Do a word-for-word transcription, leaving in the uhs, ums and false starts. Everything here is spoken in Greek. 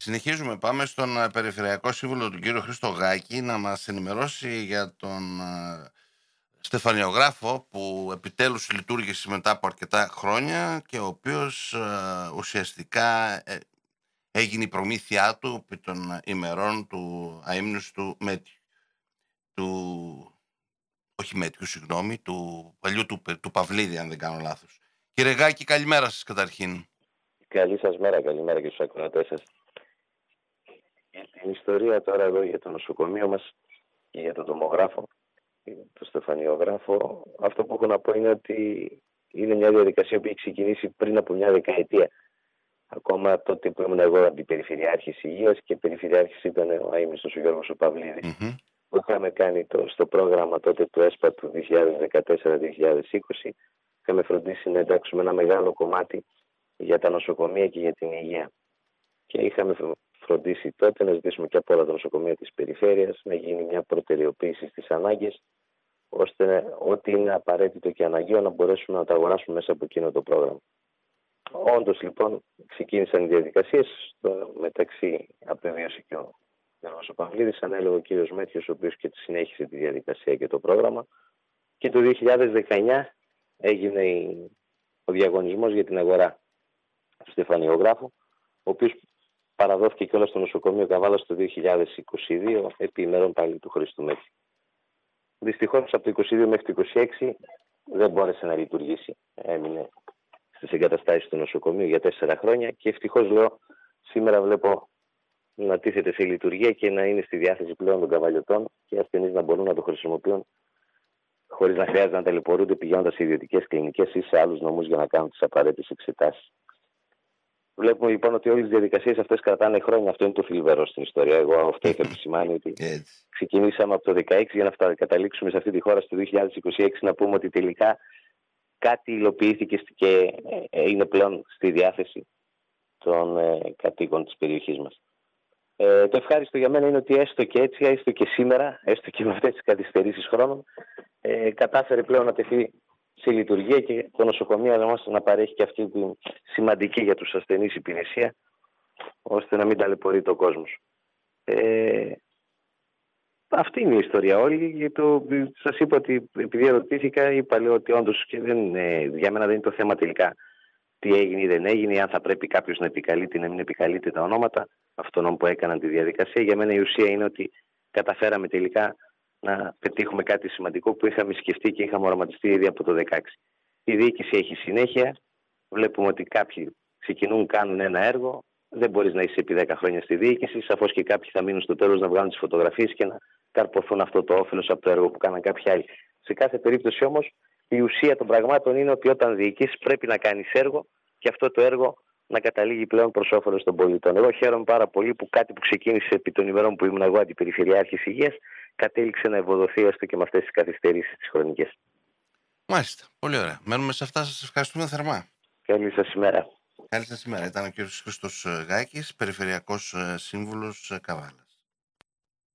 Συνεχίζουμε. Πάμε στον ε, Περιφερειακό Σύμβουλο του κύριο Χρήστο Γάκη να μας ενημερώσει για τον ε, στεφανιογράφο που επιτέλους λειτουργήσε μετά από αρκετά χρόνια και ο οποίος ε, ουσιαστικά ε, έγινε η προμήθειά του επί των ημερών του αείμνους του Μέτιου. Του, όχι Μέτιου, συγγνώμη, του παλιού του, του Παυλίδη, αν δεν κάνω λάθος. Κύριε Γάκη, καλημέρα σας καταρχήν. Καλή σας μέρα, καλημέρα και στους ακροατές σας. Για την ιστορία τώρα εδώ για το νοσοκομείο μας και για τον τομογράφο, τον στεφανιογράφο, αυτό που έχω να πω είναι ότι είναι μια διαδικασία που έχει ξεκινήσει πριν από μια δεκαετία. Ακόμα τότε που ήμουν εγώ αντιπεριφερειάρχης υγείας και περιφερειάρχης ήταν ο αείμνηστος ο Γιώργος ο Παυλίδης. Mm-hmm. Που είχαμε κάνει το, στο πρόγραμμα τότε του ΕΣΠΑ του δύο χιλιάδες δεκατέσσερα δύο χιλιάδες είκοσι, είχαμε φροντίσει να εντάξουμε ένα μεγάλο κομμάτι για τα νοσοκομεία και για την υγεία. Και είχαμε φροντίσει τότε να ζητήσουμε και από όλα τα νοσοκομεία της περιφέρειας να γίνει μια προτεραιοποίηση στις ανάγκες, ώστε ό,τι είναι απαραίτητο και αναγκαίο να μπορέσουμε να τα αγοράσουμε μέσα από εκείνο το πρόγραμμα. Όντως λοιπόν ξεκίνησαν οι διαδικασίες, στο μεταξύ απεβίωσε και ο Γιώργος ο Παυλίδης, ανέλαβε ο κύριος Μέτιος, ο οποίος και συνέχισε τη διαδικασία και το πρόγραμμα. Και το δύο χιλιάδες δεκαεννιά έγινε ο διαγωνισμός για την αγορά του στεφανιογράφου, ο οποίος παραδόθηκε και όλα στο νοσοκομείο Καβάλας το δύο χιλιάδες είκοσι δύο, επί ημέρων πάλι του Χρήστου Μέτη. Δυστυχώς από το είκοσι δύο μέχρι το είκοσι έξι δεν μπόρεσε να λειτουργήσει. Έμεινε στις εγκαταστάσεις του νοσοκομείου για τέσσερα χρόνια και ευτυχώς λέω σήμερα βλέπω να τίθεται σε λειτουργία και να είναι στη διάθεση πλέον των καβαλιωτών και οι ασθενείς να μπορούν να το χρησιμοποιούν χωρίς να χρειάζεται να ταλαιπωρούνται πηγαίνοντας σε ιδιωτικές κλινικές ή σε άλλους νομούς για να κάνουν τις απαραίτητες εξετάσεις. Βλέπουμε λοιπόν ότι όλες οι διαδικασίες αυτές κρατάνε χρόνια. Αυτό είναι το θλιβερό στην ιστορία. Εγώ αυτό είχα επισημάνει ότι ξεκινήσαμε από το δύο χιλιάδες δεκαέξι για να φτά, καταλήξουμε σε αυτή τη χώρα στο δύο χιλιάδες είκοσι έξι να πούμε ότι τελικά κάτι υλοποιήθηκε και είναι πλέον στη διάθεση των ε, κατοίκων της περιοχής μας. Ε, το ευχάριστο για μένα είναι ότι έστω και έτσι, έστω και σήμερα, έστω και με αυτές τις καθυστερήσεις χρόνων, ε, κατάφερε πλέον να τεθεί σε λειτουργία και το νοσοκομείο μας να παρέχει και αυτή τη σημαντική για τους ασθενείς υπηρεσία, ώστε να μην ταλαιπωρείται ο κόσμος. Ε, αυτή είναι η ιστορία όλη. Το, σας είπα ότι επειδή ερωτήθηκα, είπα λέω ότι όντως και δεν, ε, για μένα δεν είναι το θέμα τελικά τι έγινε ή δεν έγινε, αν θα πρέπει κάποιος να επικαλείται ή να μην επικαλείται τα ονόματα αυτών που έκαναν τη διαδικασία. Για μένα η ουσία είναι ότι καταφέραμε τελικά να πετύχουμε κάτι σημαντικό που είχαμε σκεφτεί και είχαμε οραματιστεί ήδη από το δύο χιλιάδες δεκαέξι. Η διοίκηση έχει συνέχεια. Βλέπουμε ότι κάποιοι ξεκινούν, κάνουν ένα έργο. Δεν μπορείς να είσαι επί δέκα χρόνια στη διοίκηση. Σαφώς και κάποιοι θα μείνουν στο τέλος να βγάλουν τις φωτογραφίες και να καρποθούν αυτό το όφελος από το έργο που κάναν κάποιοι άλλοι. Σε κάθε περίπτωση όμως η ουσία των πραγμάτων είναι ότι όταν διοικήσεις πρέπει να κάνεις έργο και αυτό το έργο να καταλήγει πλέον προς όφελος των πολιτών. Εγώ χαίρομαι πάρα πολύ που κάτι που ξεκίνησε επί των ημερών που ήμουν εγώ αντιπεριφερειάρχης υγείας κατέληξε να ευοδοθεί έστω και με αυτές τις καθυστερήσεις τις χρονικές. Μάλιστα. Πολύ ωραία. Μένουμε σε αυτά. Σας ευχαριστούμε θερμά. Καλή σας ημέρα. Καλή σας ημέρα. Ήταν ο κ. Χρήστος Γάκης, Περιφερειακός Σύμβουλος Καβάλας.